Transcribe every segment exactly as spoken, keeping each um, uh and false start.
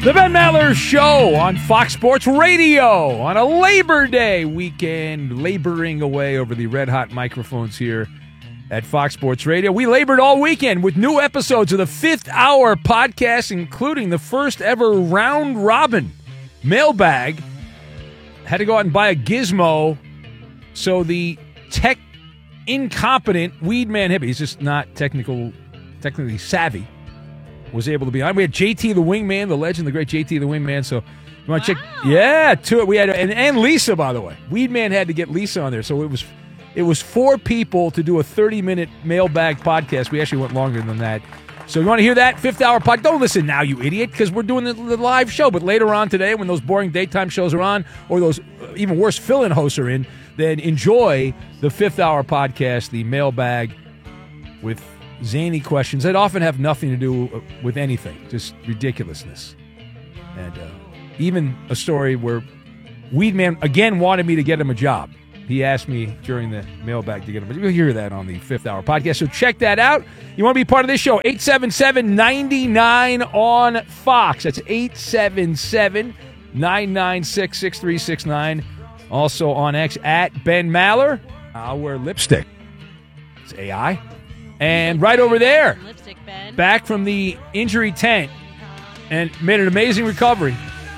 The Ben Maller Show on Fox Sports Radio on a Labor Day weekend, laboring away over the red-hot microphones here at Fox Sports Radio. We labored all weekend with new episodes of the Fifth Hour podcast, including the first ever round-robin mailbag. Had to go out and buy a gizmo so the tech incompetent weed man hippie, he's just not technical, technically savvy, was able to be on. We had J T the Wingman, the legend, the great J T the Wingman. So you want to wow. check? Yeah, two. We had and, and Lisa, by the way. Weedman had to get Lisa on there, so it was it was four people to do a thirty minute mailbag podcast. We actually went longer than that. So you want to hear that fifth hour pod? Don't listen now, you idiot, because we're doing the, the live show. But later on today, when those boring daytime shows are on, or those even worse fill-in hosts are in, then enjoy the fifth hour podcast, the mailbag with zany questions that often have nothing to do with anything, just ridiculousness. And uh, even a story where Weedman again wanted me to get him a job. He asked me during the mailbag to get him a job. You'll hear that on the fifth hour podcast, so check that out. You want to be part of this show, eight seven seven, nine nine on Fox. That's eight seven seven, nine nine six, six three six nine. Also on X, at Ben Maller. I'll wear lipstick. It's A I. And right over there, lipstick, Ben. Back from the injury tent and made an amazing recovery,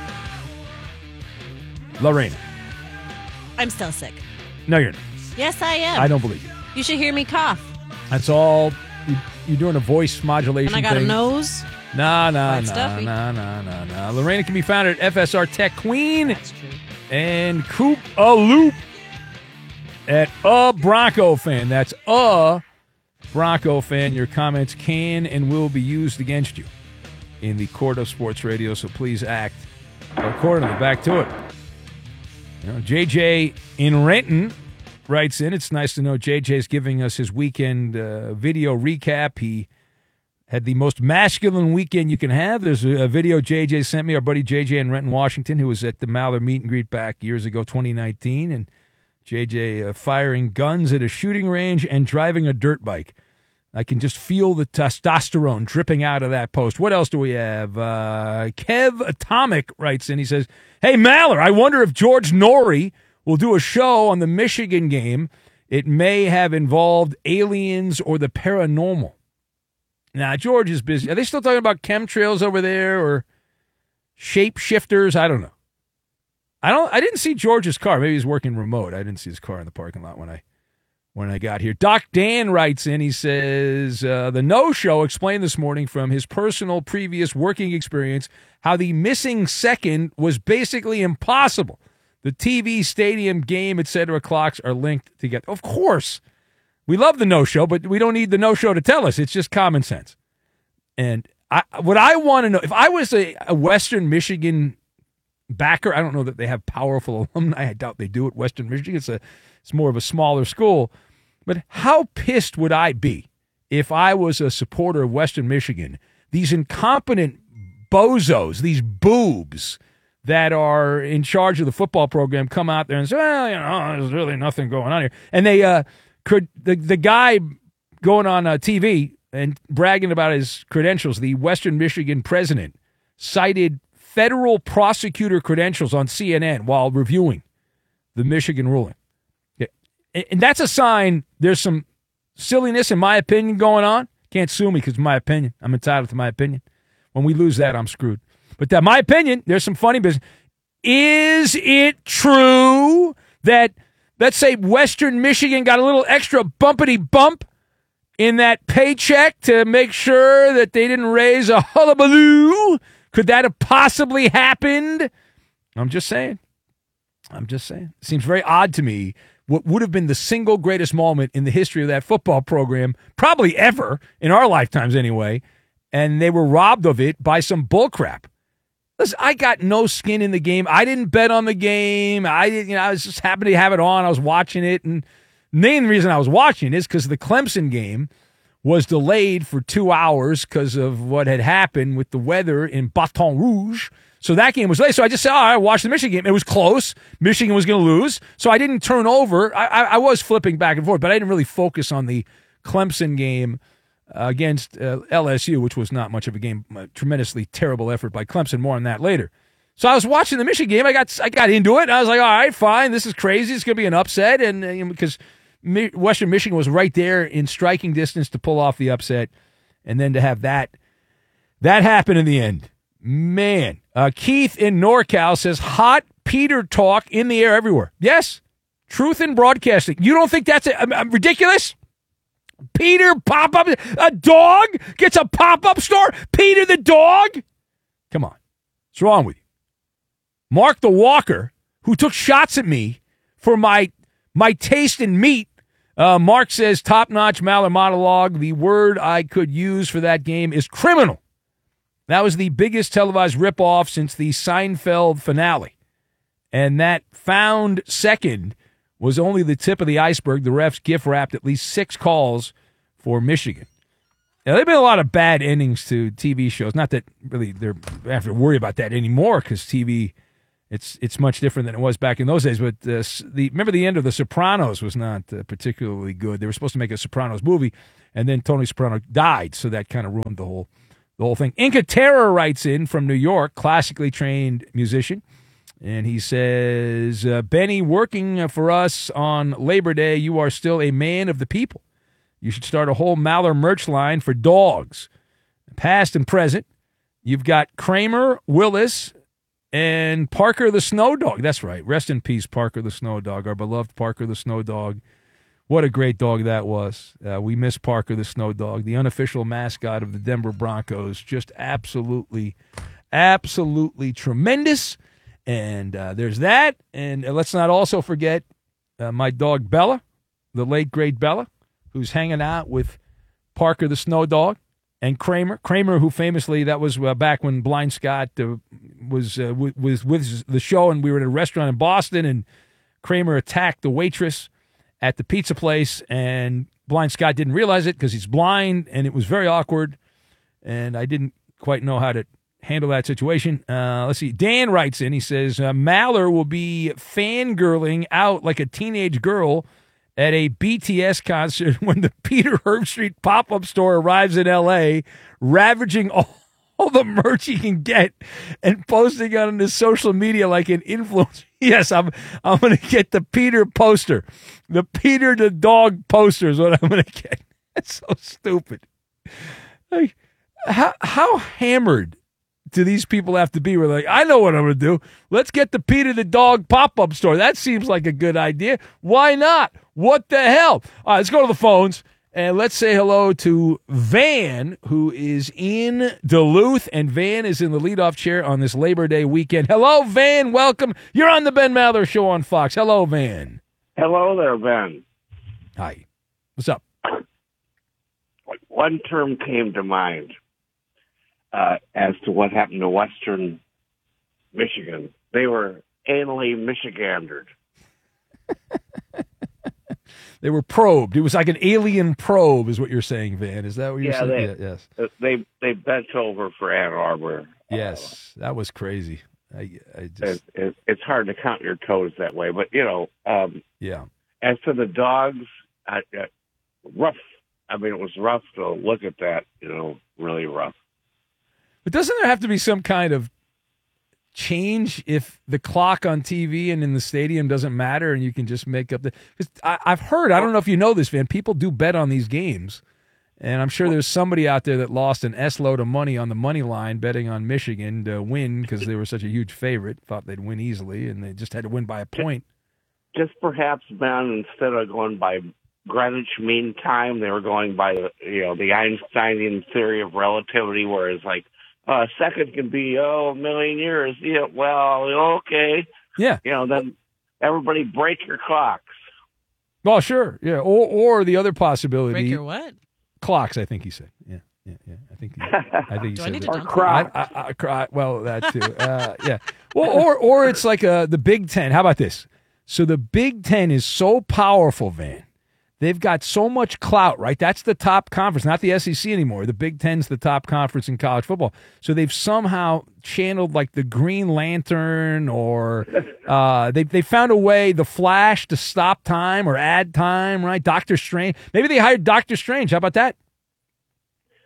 Lorena. I'm still sick. No, you're not. Yes, I am. I don't believe you. You should hear me cough. That's all. You, you're doing a voice modulation thing. And I got thing. a nose. Nah, nah, nah, nah, nah, nah, nah. Lorena can be found at F S R Tech Queen. That's true. And Coop a Loop at a Bronco fan. That's a Bronco fan. Your comments can and will be used against you in the court of sports radio, so please act accordingly. Back to it. You know, J J in Renton writes in, it's nice to know J J's giving us his weekend uh, video recap. He had the most masculine weekend you can have. There's a, a video J J sent me, our buddy J J in Renton, Washington, who was at the Maller meet and greet back years ago, twenty nineteen, and J J uh, firing guns at a shooting range and driving a dirt bike. I can just feel the testosterone dripping out of that post. What else do we have? Uh, Kev Atomic writes in. He says, hey, Maller, I wonder if George Norrie will do a show on the Michigan game. It may have involved aliens or the paranormal. Now, George is busy. Are they still talking about chemtrails over there or shapeshifters? I don't know. I don't. I didn't see George's car. Maybe he's working remote. I didn't see his car in the parking lot when I when I got here. Doc Dan writes in. He says, uh, the no-show explained this morning from his personal previous working experience how the missing second was basically impossible. The T V, stadium, game, et cetera clocks are linked together. Of course. We love the no-show, but we don't need the no-show to tell us. It's just common sense. And I, what I want to know, if I was a, a Western Michigan backer, I don't know that they have powerful alumni. I doubt they do at Western Michigan. It's a, it's more of a smaller school. But how pissed would I be if I was a supporter of Western Michigan? These incompetent bozos, these boobs that are in charge of the football program come out there and say, well, you know, there's really nothing going on here. And they, uh, could the, the guy going on uh, T V and bragging about his credentials, the Western Michigan president, cited federal prosecutor credentials on C N N while reviewing the Michigan ruling. Yeah. And that's a sign there's some silliness, in my opinion, going on. Can't sue me because it's my opinion. I'm entitled to my opinion. When we lose that, I'm screwed. But that, my opinion, there's some funny business. Is it true that, let's say, Western Michigan got a little extra bumpity bump in that paycheck to make sure that they didn't raise a hullabaloo? Could that have possibly happened? I'm just saying. I'm just saying. It seems very odd to me. What would have been the single greatest moment in the history of that football program, probably ever, in our lifetimes anyway, and they were robbed of it by some bullcrap. Listen, I got no skin in the game. I didn't bet on the game. I didn't, you know, I was just happy to have it on. I was watching it, and the main reason I was watching it is because the Clemson game was delayed for two hours because of what had happened with the weather in Baton Rouge. So that game was late. So I just said, all right, watch the Michigan game. It was close. Michigan was going to lose. So I didn't turn over. I, I, I was flipping back and forth, but I didn't really focus on the Clemson game against uh, L S U, which was not much of a game. A tremendously terrible effort by Clemson. More on that later. So I was watching the Michigan game. I got I got into it. I was like, all right, fine. This is crazy. It's going to be an upset. And uh, you know, because Mi- Western Michigan was right there in striking distance to pull off the upset. And then to have that, that happen in the end. Man, uh, Keith in NorCal says, hot Peter talk in the air everywhere. Yes, truth in broadcasting. You don't think that's a, uh, ridiculous? Peter pop-up, a dog gets a pop-up store? Peter the dog? Come on. What's wrong with you? Mark the Walker, who took shots at me for my my taste in meat. Uh, Mark says, top-notch Maller monologue. The word I could use for that game is criminal. That was the biggest televised ripoff since the Seinfeld finale. And that found second was only the tip of the iceberg. The refs gift-wrapped at least six calls for Michigan. Now, there have been a lot of bad endings to T V shows. Not that really they have to worry about that anymore because T V, it's it's much different than it was back in those days. But uh, the remember the end of The Sopranos was not uh, particularly good. They were supposed to make a Sopranos movie, and then Tony Soprano died, so that kind of ruined the whole the whole thing. Inca Terror writes in from New York, classically trained musician, and he says, uh, Benny, working for us on Labor Day, you are still a man of the people. You should start a whole Maller merch line for dogs, past and present. You've got Kramer, Willis, and Parker the Snow Dog. That's right. Rest in peace, Parker the Snow Dog, our beloved Parker the Snow Dog. What a great dog that was. Uh, we miss Parker the Snow Dog, the unofficial mascot of the Denver Broncos. Just absolutely, absolutely tremendous. And uh, there's that. And uh, let's not also forget uh, my dog Bella, the late, great Bella, who's hanging out with Parker the Snow Dog and Kramer. Kramer, who famously, that was uh, back when Blind Scott uh, was, uh, w- was with the show, and we were at a restaurant in Boston, and Kramer attacked the waitress at the pizza place, and Blind Scott didn't realize it because he's blind, and it was very awkward, and I didn't quite know how to handle that situation. Uh, let's see. Dan writes in. He says, uh, Maller will be fangirling out like a teenage girl at a B T S concert when the Peter Herbstreit pop-up store arrives in L A, ravaging all, all the merch he can get and posting it on his social media like an influencer. Yes, I'm I'm going to get the Peter poster. The Peter the dog poster is what I'm going to get. That's so stupid. Like, how, how hammered do these people have to be? We're like, I know what I'm going to do. Let's get the Peter the dog pop-up store. That seems like a good idea. Why not? What the hell? All right, let's go to the phones, and let's say hello to Van, who is in Duluth, and Van is in the leadoff chair on this Labor Day weekend. Hello, Van. Welcome. You're on the Ben Maller Show on Fox. Hello, Van. Hello there, Ben. Hi. What's up? One term came to mind uh, as to what happened to Western Michigan. They were anally Michigandered. They were probed. It was like an alien probe, is what you're saying, Van. Is that what you're yeah, saying? They, yeah, yes. They they bent over for Ann Arbor. Yes, uh, that was crazy. I, I just... it, it, it's hard to count your toes that way, but you know. Um, yeah. As to the dogs, uh, uh, rough. I mean, it was rough to look at that. You know, really rough. But doesn't there have to be some kind of change if the clock on T V and in the stadium doesn't matter and you can just make up the... Because I've heard, I don't know if you know this, Van, people do bet on these games, and I'm sure there's somebody out there that lost an S-load of money on the money line betting on Michigan to win because they were such a huge favorite, thought they'd win easily, and they just had to win by a point. Just perhaps, Ben, instead of going by Greenwich Mean Time, they were going by, you know, the Einsteinian theory of relativity, where it's like, Uh, a second can be, oh, a million years. Yeah, well, okay. Yeah. You know, then everybody break your clocks. Well, sure. Yeah. Or or the other possibility. Break your what? Clocks, I think he said. Yeah. Yeah. Yeah. I think he, I think he Do said I need that. to Or dunk cry. I, I, I cry. Well, that too. Uh, yeah. Well, or or it's like uh, the Big Ten. How about this? So the Big Ten is so powerful, Van. They've got so much clout, right? That's the top conference, not the S E C anymore. The Big Ten's the top conference in college football. So they've somehow channeled like the Green Lantern, or uh, they they found a way, the Flash, to stop time or add time, right? Doctor Strange. Maybe they hired Doctor Strange. How about that?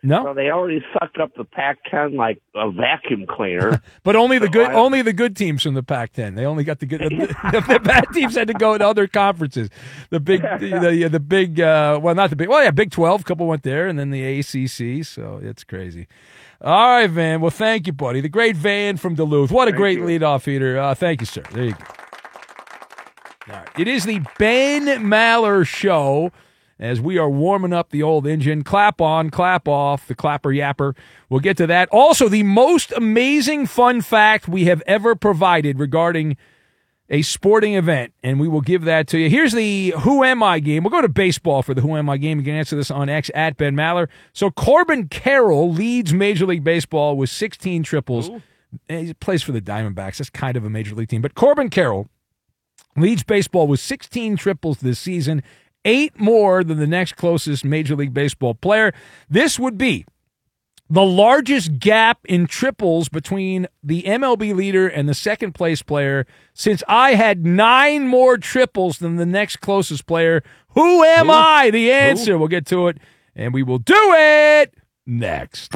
No, So they already sucked up the Pac ten like a vacuum cleaner. but only the So good, I- only the good teams from the Pac ten. They only got the good. The, the bad teams had to go to other conferences. The big, the the, the big. Uh, well, not the big. Well, yeah, Big twelve. Couple went there, and then the A C C. So it's crazy. All right, Van. Well, thank you, buddy. The great Van from Duluth. What a Thank great you. leadoff hitter. Uh, thank you, sir. There you go. All right. It is the Ben Maller Show. As we are warming up the old engine. Clap on, clap off, the clapper yapper. We'll get to that. Also, the most amazing fun fact we have ever provided regarding a sporting event, and we will give that to you. Here's the Who Am I game. We'll go to baseball for the Who Am I game. You can answer this on X at Ben Maller. So Corbin Carroll leads Major League Baseball with sixteen triples. Ooh. He plays for the Diamondbacks. That's kind of a Major League team. But Corbin Carroll leads baseball with sixteen triples this season, eight more than the next closest Major League Baseball player. This would be the largest gap in triples between the M L B leader and the second place player since I had nine more triples than the next closest player. Who am Who? I? The answer. We'll get to it, and we will do it next.